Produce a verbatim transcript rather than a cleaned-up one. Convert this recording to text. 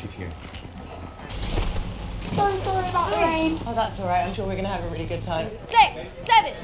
She's here. So sorry about the rain. Oh, that's all right. I'm sure we're going to have a really good time. Six, seven,